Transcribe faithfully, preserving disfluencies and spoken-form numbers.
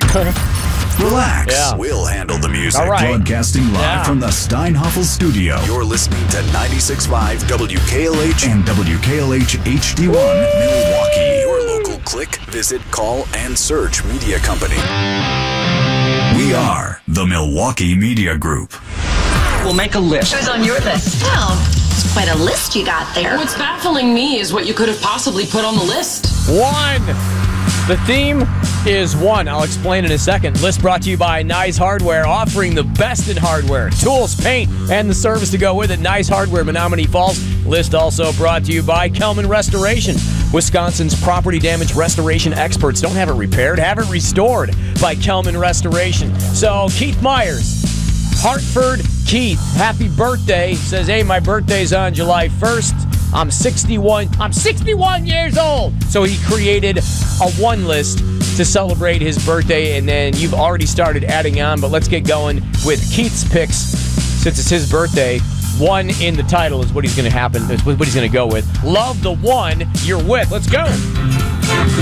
Relax. Yeah. We'll handle the music. All right. Broadcasting live Yeah. from the Steinhoffel studio. You're listening to ninety-six point five W K L H and W K L H H D one Milwaukee. Your local click, visit, call, and search media company. We are the Milwaukee Media Group. We'll make a list. Who's on your list? Oh, it's quite a list you got there. What's baffling me is what you could have possibly put on the list. One. The theme is one. I'll explain in a second. List brought to you by Nice Hardware, offering the best in hardware, tools, paint, and the service to go with it. Nice Hardware, Menominee Falls. List also brought to you by Kelman Restoration, Wisconsin's property damage restoration experts. Don't have it repaired, have it restored by Kelman Restoration. So Keith Myers, Hartford Keith, happy birthday. Says, hey, my birthday's on July first. I'm sixty-one. I'm sixty-one years old. So he created a one list to celebrate his birthday, and then you've already started adding on, but let's get going with Keith's picks. Since it's his birthday, one in the title is what he's going to happen, is what he's going to go with. Love the one you're with. Let's go.